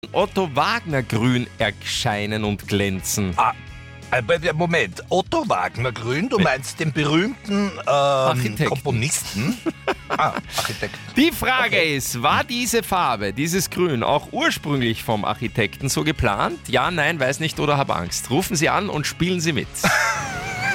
Otto Wagner grün erscheinen und glänzen? Moment, Otto Wagner Grün, du meinst den berühmten Architekten. Komponisten? Architekten. Die Frage ist, war diese Farbe, dieses Grün, auch ursprünglich vom Architekten so geplant? Ja, nein, weiß nicht oder hab Angst. Rufen Sie an und spielen Sie mit.